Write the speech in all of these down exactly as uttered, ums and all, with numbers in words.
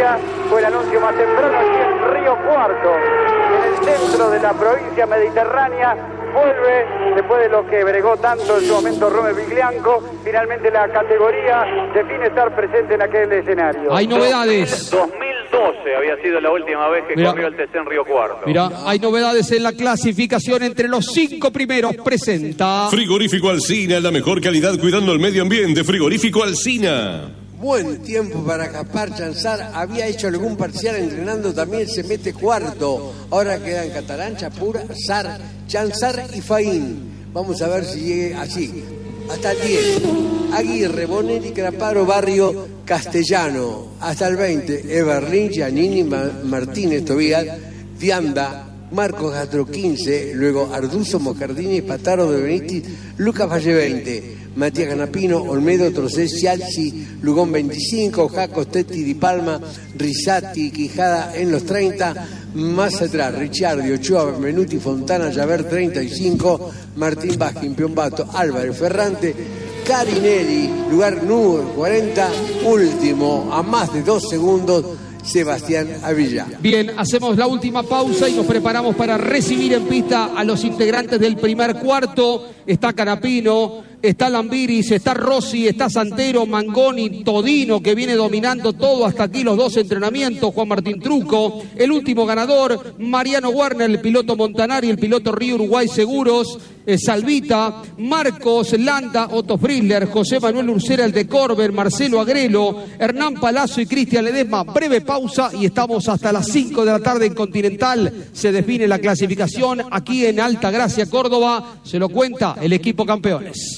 día fue el anuncio más temprano aquí en Río Cuarto, en el centro de la provincia mediterránea. Vuelve, después de lo que bregó tanto en su momento Rome Viglianco, finalmente la categoría define estar presente en aquel escenario. Hay novedades. dos mil doce había sido la última vez que Mirá. corrió el T C en Río Cuarto. Mira, hay novedades en la clasificación. Entre los cinco primeros presenta Frigorífico Alsina, la mejor calidad cuidando el medio ambiente. Frigorífico Alsina. Buen tiempo para Gaspar Chanzar. Había hecho algún parcial entrenando, también se mete cuarto. Ahora quedan Catalán, Chapur, Sar, Chanzar y Faín. Vamos a ver si llegue así. Hasta el diez. Aguirre, Bonelli, Craparo, Barrio, Castellano. Hasta el veinte. Everlín, Giannini, Ma- Martínez, Tobías, Vianda, Marcos Castro quince. Luego Arduzo, Moscardini, Pataro de Benítez, Lucas Valle veinte. Matías Canapino, Olmedo, Trocés, Cialci, Lugón veinticinco, Jacos, Tetti, Di Palma, Risati, Quijada en los treinta, más atrás, Ricciardi, Ochoa, Benvenuti, Fontana, Javert treinta y cinco, Martín Vázquez, Piombato, Álvarez, Ferrante, Carinelli, lugar número cuarenta, último, a más de dos segundos, Sebastián Avilla. Bien, hacemos la última pausa y nos preparamos para recibir en pista a los integrantes del primer cuarto. Está Canapino, está Lambiris, está Rossi, está Santero, Mangoni, Todino, que viene dominando todo hasta aquí los dos entrenamientos, Juan Martín Truco, el último ganador, Mariano Warner, el piloto Montanari, el piloto Río Uruguay Seguros, eh, Salvita, Marcos Landa, Otto Friedler, José Manuel Ursera, el de Corber, Marcelo Agrelo, Hernán Palazzo y Cristian Ledesma. Breve pausa y estamos hasta las cinco de la tarde en Continental. Se define la clasificación aquí en Altagracia, Córdoba. Se lo cuenta el equipo Campeones.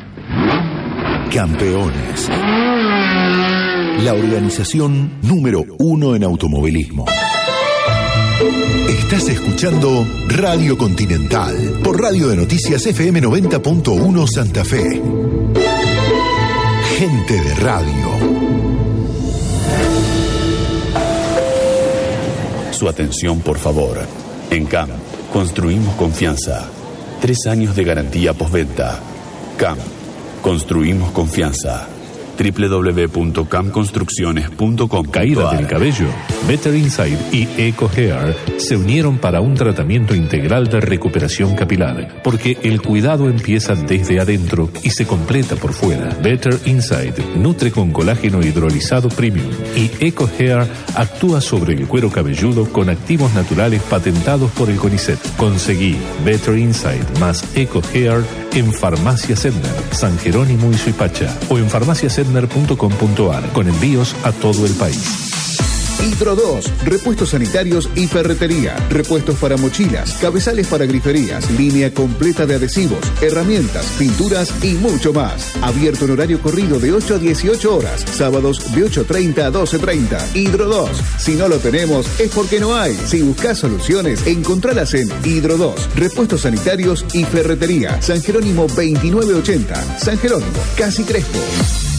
Campeones, la organización número uno en automovilismo. Estás escuchando Radio Continental por Radio de Noticias F M noventa punto uno Santa Fe. Gente de radio. Su atención, por favor. En C A M, construimos confianza. Tres años de garantía postventa. C A M, construimos confianza. doble u doble u doble u punto cam construcciones punto com. Caída del cabello. Better Inside y Eco Hair se unieron para un tratamiento integral de recuperación capilar, porque el cuidado empieza desde adentro y se completa por fuera. Better Inside nutre con colágeno hidrolizado premium y Eco Hair actúa sobre el cuero cabelludo con activos naturales patentados por el CONICET. Conseguí Better Inside más Eco Hair en Farmacia Sedner, San Jerónimo y Suipacha, o en farmacia sedner punto com punto ar, con envíos a todo el país. Hidro dos, repuestos sanitarios y ferretería, repuestos para mochilas, cabezales para griferías, línea completa de adhesivos, herramientas, pinturas y mucho más. Abierto en horario corrido de ocho a dieciocho horas, sábados de ocho treinta a doce treinta. Hidro dos, si no lo tenemos es porque no hay. Si buscas soluciones, encontralas en Hidro dos, repuestos sanitarios y ferretería, San Jerónimo veintinueve ochenta, San Jerónimo, Casi Crespo.